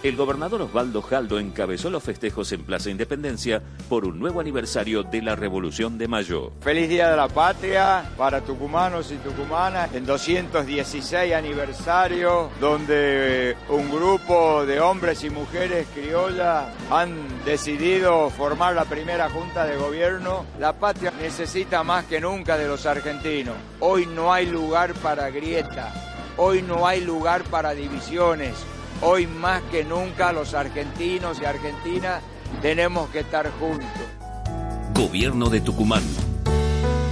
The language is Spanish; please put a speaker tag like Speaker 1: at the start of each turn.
Speaker 1: el gobernador Osvaldo Jaldo encabezó los festejos en Plaza Independencia por un nuevo aniversario de la Revolución de Mayo.
Speaker 2: Feliz Día de la Patria para tucumanos y tucumanas, el 216 aniversario, donde un grupo de hombres y mujeres criollas han decidido formar la primera junta de gobierno. La patria necesita más que nunca de los argentinos. Hoy no hay lugar para grieta, hoy no hay lugar para divisiones. Hoy más que nunca los argentinos y argentinas tenemos que estar juntos.
Speaker 1: Gobierno de Tucumán.